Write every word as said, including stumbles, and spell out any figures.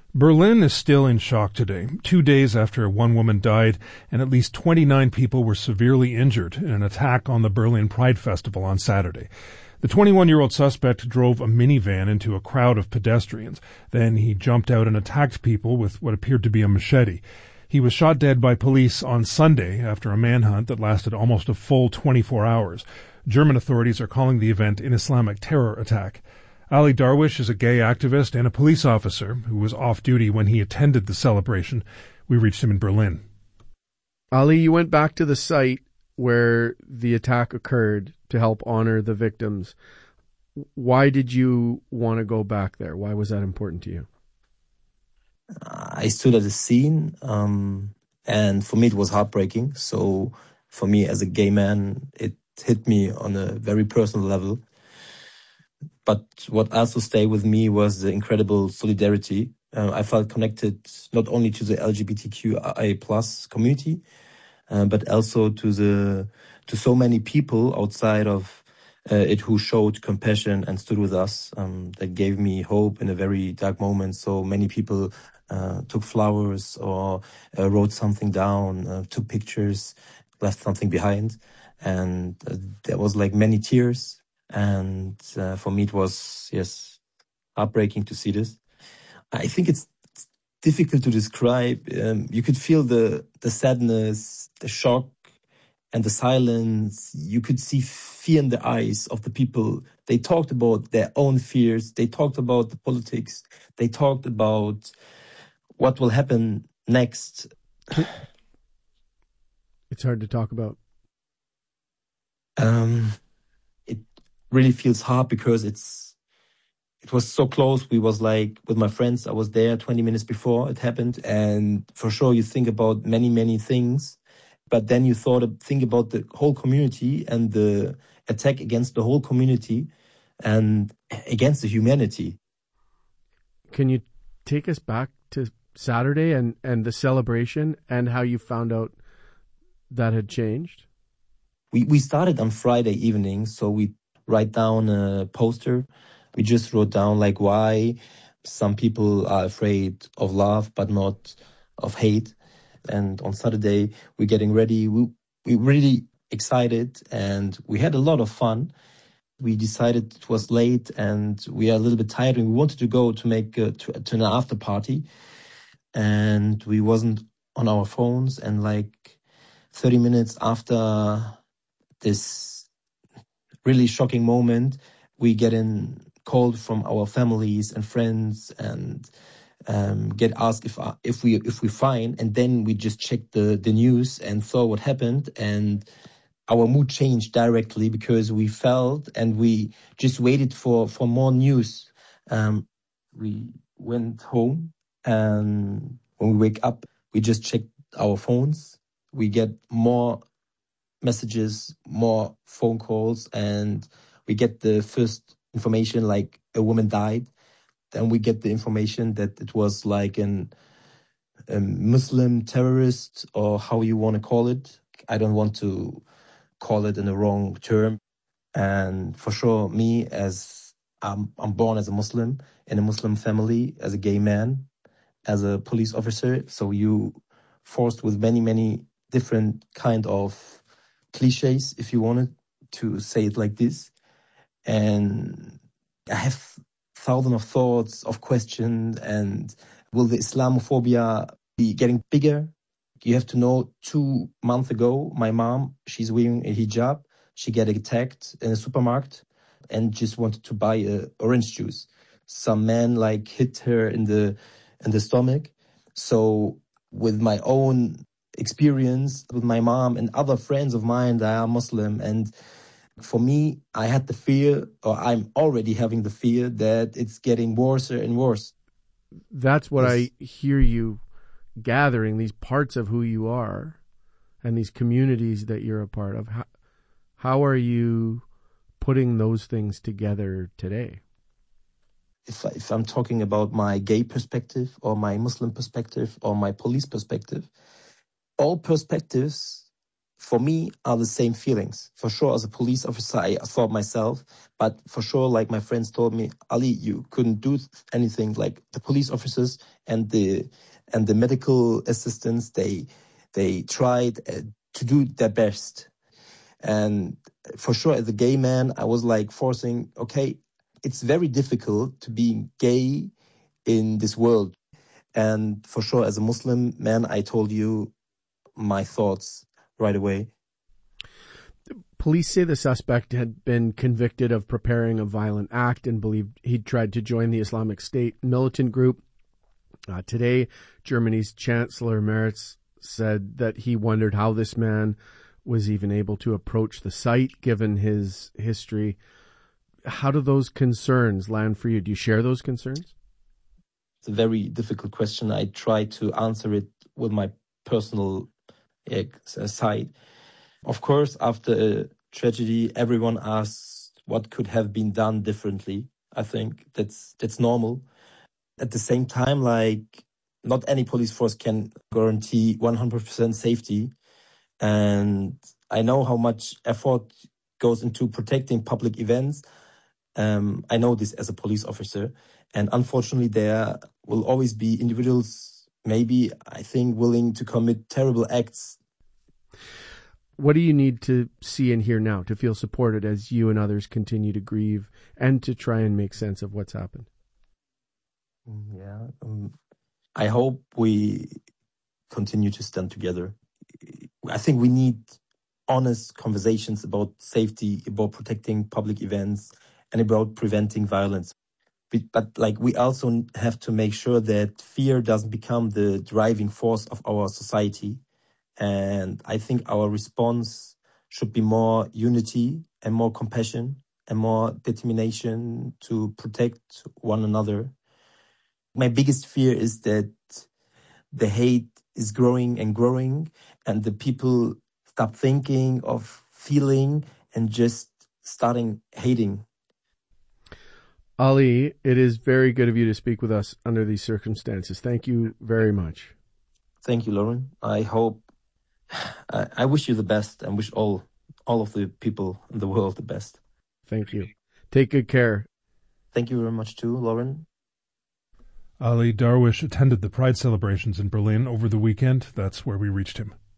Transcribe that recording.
Berlin is still in shock today, two days after one woman died and at least twenty-nine people were severely injured in an attack on the Berlin Pride Festival on Saturday. The twenty-one-year-old suspect drove a minivan into a crowd of pedestrians. Then he jumped out and attacked people with what appeared to be a machete. He was shot dead by police on Sunday after a manhunt that lasted almost a full twenty-four hours. German authorities are calling the event an Islamic terror attack. Ali Darwish is a gay activist and a police officer who was off duty when he attended the celebration. We reached him in Berlin. Ali, you went back to the site where the attack occurred to help honor the victims. Why did you want to go back there? Why was that important to you? I stood at the scene, um, and for me it was heartbreaking. So for me as a gay man, it hit me on a very personal level. But what also stayed with me was the incredible solidarity. Uh, I felt connected not only to the L G B T Q I A plus community, uh, but also to the to so many people outside of uh, it who showed compassion and stood with us. Um, that gave me hope in a very dark moment. So many people uh, took flowers or uh, wrote something down, uh, took pictures, left something behind, and uh, there was like many tears. And uh, for me, it was, yes, heartbreaking to see this. I think it's difficult to describe. Um, you could feel the, the sadness, the shock, and the silence. You could see fear in the eyes of the people. They talked about their own fears. They talked about the politics. They talked about what will happen next. It's hard to talk about. Um... really feels hard because it's it was so close. We was like with my friends. I was there twenty minutes before it happened, and for sure you think about many many things, but then you thought of, think about the whole community and the attack against the whole community and against the humanity. Can you take us back to Saturday and and the celebration and how you found out that had changed? We we started on Friday evening, so we write down a poster. We just wrote down like why some people are afraid of love but not of hate. And on Saturday we're getting ready. We we really excited and we had a lot of fun. We decided it was late and we are a little bit tired and we wanted to go to make a, to, to an after party. And we wasn't on our phones, and like thirty minutes after this really shocking moment, we get in called from our families and friends and um, get asked if uh, if we if we fine, and then we just checked the the news and saw what happened, and our mood changed directly because we felt and we just waited for for more news. Um, we went home, and when we wake up, we just checked our phones. We get more messages, more phone calls, and we get the first information like a woman died. Then we get the information that it was like an a Muslim terrorist, or how you want to call it. I don't want to call it in the wrong term. And for sure, me as I'm, I'm born as a Muslim in a Muslim family, as a gay man, as a police officer. So you forced with many, many different kind of cliches, if you wanted to say it like this. And I have thousands of thoughts, of questions, and will the Islamophobia be getting bigger? You have to know, two months ago, my mom, she's wearing a hijab. She got attacked in a supermarket and just wanted to buy a orange juice. Some man like hit her in the in the stomach. So with my own experience with my mom and other friends of mine that are Muslim, and for me, I had the fear, or I'm already having the fear, that it's getting worse and worse. That's what I hear you gathering, these parts of who you are and these communities that you're a part of. How, how are you putting those things together today? If, if I'm talking about my gay perspective or my Muslim perspective or my police perspective, all perspectives for me are the same feelings. For sure, as a police officer, I thought myself, but for sure, like my friends told me, Ali, you couldn't do anything. Like the police officers and the and the medical assistants, they they tried uh, to do their best. And for sure, as a gay man, I was like forcing, okay, it's very difficult to be gay in this world. And for sure, as a Muslim man, I told you my thoughts right away. Police say the suspect had been convicted of preparing a violent act and believed he'd tried to join the Islamic State militant group. Uh, today, Germany's Chancellor Merz said that he wondered how this man was even able to approach the site, given his history. How do those concerns land for you? Do you share those concerns? It's a very difficult question. I try to answer it with my personal uh, side. Of course, after a tragedy, everyone asks what could have been done differently. I think that's that's normal. At the same time, like, not any police force can guarantee one hundred percent safety. And I know how much effort goes into protecting public events. Um, I know this as a police officer. And unfortunately, there will always be individuals, maybe, I think, willing to commit terrible acts. What do you need to see and hear now to feel supported as you and others continue to grieve and to try and make sense of what's happened? Yeah, um, I hope we continue to stand together. I think we need honest conversations about safety, about protecting public events, and about preventing violence. But, but like, we also have to make sure that fear doesn't become the driving force of our society. And I think our response should be more unity and more compassion and more determination to protect one another. My biggest fear is that the hate is growing and growing, and the people stop thinking of feeling and just starting hating. Ali, it is very good of you to speak with us under these circumstances. Thank you very much. Thank you, Lauren. I hope, I, I wish you the best and wish all all of the people in the world the best. Thank you. Take good care. Thank you very much too, Lauren. Ali Darwish attended the Pride celebrations in Berlin over the weekend. That's where we reached him.